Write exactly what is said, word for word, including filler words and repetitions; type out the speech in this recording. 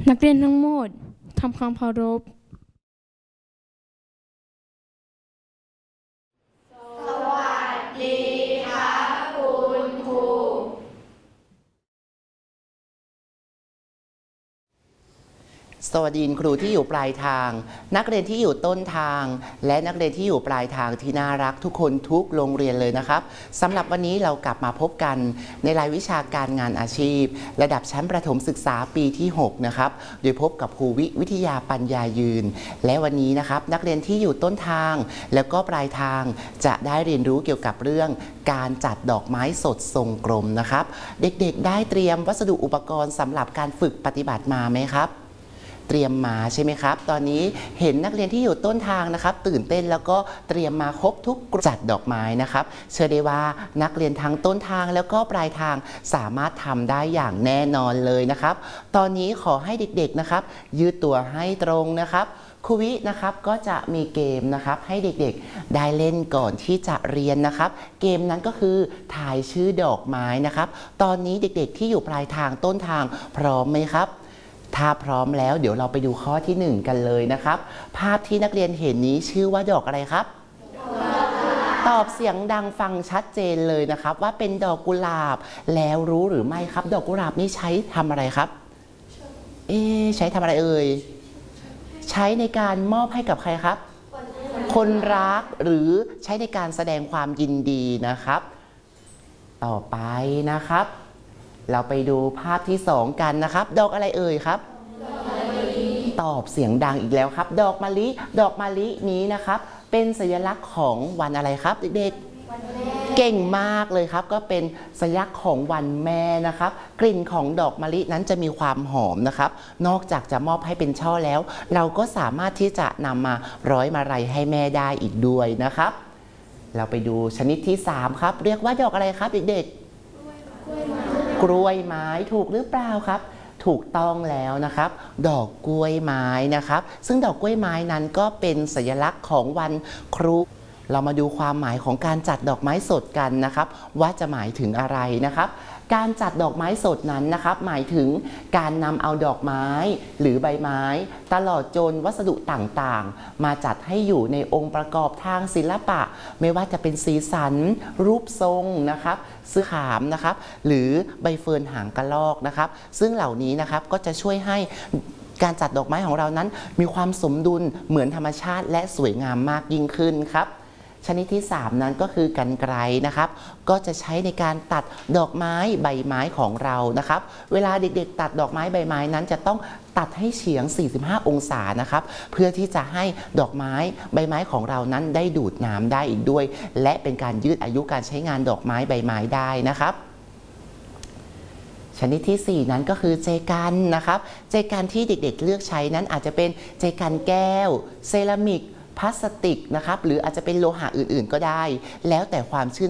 นักเรียนทั้งหมดทำความเคารพสวัสดีครับคุณครูสวัสดีครูที่อยู่ปลายทางนักเรียนที่อยู่ต้นทางและนักเรียนที่อยู่ปลายทางที่น่ารักทุกคนทุกโรงเรียนเลยนะครับสำหรับวันนี้เรากลับมาพบกันในรายวิชาการงานอาชีพระดับชั้นประถมศึกษาปีที่หกนะครับโดยพบกับครูวิวิทยาปัญญายืนและวันนี้นะครับนักเรียนที่อยู่ต้นทางแล้วก็ปลายทางจะได้เรียนรู้เกี่ยวกับเรื่องการจัดดอกไม้สดทรงกลมนะครับเด็กๆได้เตรียมวัสดุอุปกรณ์สำหรับการฝึกปฏิบัติมาไหมครับเตรียมมาใช่ไหมครับตอนนี้เห็นนักเรียนที่อยู่ต้นทางนะครับตื่นเต้นแล้วก็เตรียมมาครบทุกจัดดอกไม้นะครับเชื่อได้ว่านักเรียนทั้งต้นทางแล้วก็ปลายทางสามารถทำได้อย่างแน่นอนเลยนะครับตอนนี้ขอให้เด็กๆนะครับยืดตัวให้ตรงนะครับครูวินะครับก็จะมีเกมนะครับให้เด็กๆได้เล่นก่อนที่จะเรียนนะครับเกมนั้นก็คือทายชื่อดอกไม้นะครับตอนนี้เด็กๆที่อยู่ปลายทางต้นทางพร้อมไหมครับถ้าพร้อมแล้วเดี๋ยวเราไปดูข้อที่หนึ่งกันเลยนะครับภาพที่นักเรียนเห็นนี้ชื่อว่าดอกอะไรครับตอบเสียงดังฟังชัดเจนเลยนะครับว่าเป็นดอกกุหลาบแล้วรู้หรือไม่ครับดอกกุหลาบนี้ใช้ทำอะไรครับเอ๊ะใช้ทำอะไรเอ่ยใช้ในการมอบให้กับใครครับคนรักหรือใช้ในการแสดงความยินดีนะครับต่อไปนะครับเราไปดูภาพที่สองกันนะครับดอกอะไรเอ่ยครับตอบเสียงดังอีกแล้วครับดอกมะลิดอกมะลินี้นะครับเป็นสัญลักษณ์ของวันอะไรครับเด็กๆเก่งมากเลยครับก็เป็นสัญลักษณ์ของวันแม่นะครับกลิ่นของดอกมะลินั้นจะมีความหอมนะครับนอกจากจะมอบให้เป็นช่อแล้วเราก็สามารถที่จะนำมาร้อยมาลัยให้แม่ได้อีกด้วยนะครับเราไปดูชนิดที่สามครับเรียกว่าดอกอะไรครับเด็กๆกล้วยไม้ถูกหรือเปล่าครับถูกต้องแล้วนะครับดอกกล้วยไม้นะครับซึ่งดอกกล้วยไม้นั้นก็เป็นสัญลักษณ์ของวันครูเรามาดูความหมายของการจัดดอกไม้สดกันนะครับว่าจะหมายถึงอะไรนะครับการจัดดอกไม้สดนั้นนะครับหมายถึงการนำเอาดอกไม้หรือใบไม้ตลอดจนวัสดุต่างๆมาจัดให้อยู่ในองค์ประกอบทางศิลปะไม่ว่าจะเป็นสีสันรูปทรงนะครับเสื้อขามนะครับหรือใบเฟิร์นหางกระรอกนะครับซึ่งเหล่านี้นะครับก็จะช่วยให้การจัดดอกไม้ของเรานั้นมีความสมดุลเหมือนธรรมชาติและสวยงามมากยิ่งขึ้นครับชนิดที่สามนั้นก็คือกรรไกรนะครับก็จะใช้ในการตัดดอกไม้ใบไม้ของเรานะครับเวลาเด็กๆตัดดอกไม้ใบไม้นั้นจะต้องตัดให้เฉียงสี่สิบห้าองศานะครับเพื่อที่จะให้ดอกไม้ใบไม้ของเรานั้นได้ดูดน้ำได้อีกด้วยและเป็นการยืดอายุการใช้งานดอกไม้ใบไม้ได้นะครับชนิดที่สี่นั้นก็คือเจกันนะครับเจกันที่เด็กๆเลือกใช้นั้นอาจจะเป็นเจกันแก้วเซรามิกพลาสติกนะครับหรืออาจจะเป็นโลหะอื่นๆก็ได้แล้วแต่ความชื่น